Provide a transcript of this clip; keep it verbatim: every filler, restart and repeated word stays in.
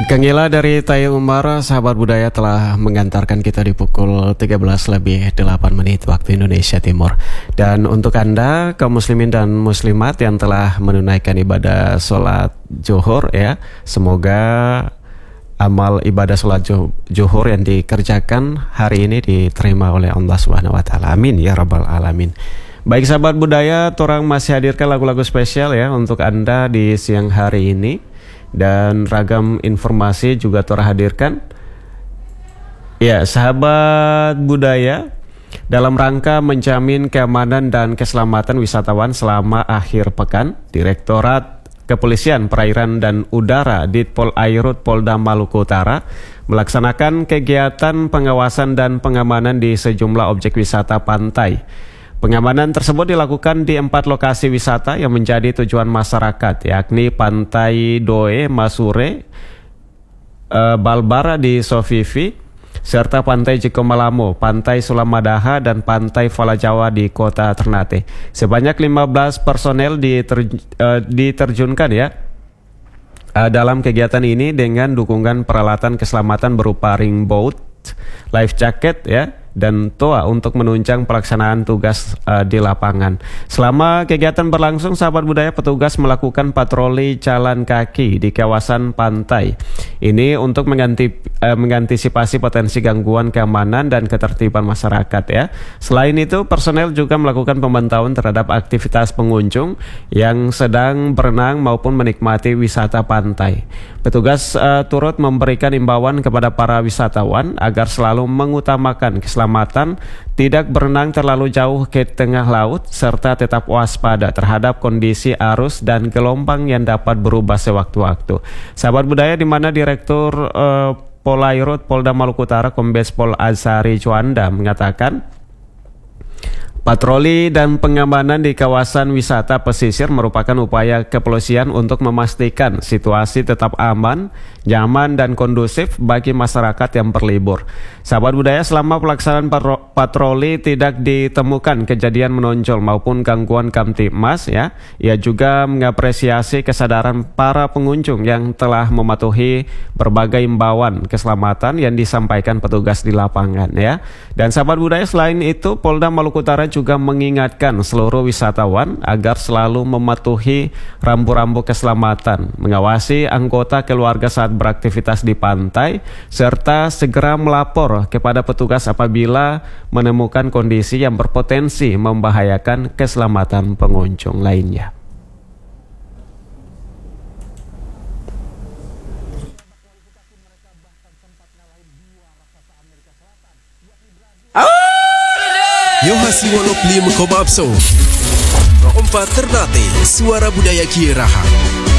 Kang Ila dari Tayo Umar, sahabat budaya telah mengantarkan kita di pukul tiga belas lebih delapan menit waktu Indonesia Timur. Dan untuk Anda, kaum muslimin dan muslimat yang telah menunaikan ibadah sholat zuhur ya, semoga amal ibadah sholat zuhur yang dikerjakan hari ini diterima oleh Allah Subhanahu Wa Taala. Amin ya Rabbal Alamin. Baik sahabat budaya, Torang masih hadirkan lagu-lagu spesial ya untuk Anda di siang hari ini. Dan ragam informasi juga terhadirkan. Ya, sahabat budaya, dalam rangka menjamin keamanan dan keselamatan wisatawan selama akhir pekan, Direktorat Kepolisian Perairan dan Udara Ditpol Airut Polda Maluku Utara melaksanakan kegiatan pengawasan dan pengamanan di sejumlah objek wisata pantai. Pengamanan tersebut dilakukan di empat lokasi wisata yang menjadi tujuan masyarakat, yakni Pantai Doe Masure, e, Balbara di Sofifi, serta Pantai Jikomalamo, Pantai Sulamadaha, dan Pantai Falajawa di Kota Ternate. Sebanyak lima belas personel diter, e, diterjunkan ya e, dalam kegiatan ini dengan dukungan peralatan keselamatan berupa ring boat, life jacket ya, dan toa untuk menunjang pelaksanaan tugas uh, di lapangan. Selama kegiatan berlangsung, sahabat budaya, petugas melakukan patroli jalan kaki di kawasan pantai. Ini untuk mengganti, uh, mengantisipasi potensi gangguan keamanan dan ketertiban masyarakat ya. Selain itu, personel juga melakukan pemantauan terhadap aktivitas pengunjung yang sedang berenang maupun menikmati wisata pantai. Petugas uh, turut memberikan imbauan kepada para wisatawan agar selalu mengutamakan keselamatan, tidak berenang terlalu jauh ke tengah laut, serta tetap waspada terhadap kondisi arus dan gelombang yang dapat berubah sewaktu-waktu. Sahabat budaya, di mana Direktur uh, Polairut Polda Maluku Utara Kombes Pol Azhari Juanda mengatakan, patroli dan pengamanan di kawasan wisata pesisir merupakan upaya kepolisian untuk memastikan situasi tetap aman, nyaman, dan kondusif bagi masyarakat yang berlibur. Sahabat budaya, selama pelaksanaan patroli tidak ditemukan kejadian menonjol maupun gangguan kamtibmas ya. Ia juga mengapresiasi kesadaran para pengunjung yang telah mematuhi berbagai imbauan keselamatan yang disampaikan petugas di lapangan ya. Dan sahabat budaya, selain itu Polda Maluku Utara juga mengingatkan seluruh wisatawan agar selalu mematuhi rambu-rambu keselamatan, mengawasi anggota keluarga saat beraktivitas di pantai, serta segera melapor kepada petugas apabila menemukan kondisi yang berpotensi membahayakan keselamatan pengunjung lainnya. Yohasi Wolok Lim Komapso Empat Ternate, Suara Budaya Kieraha.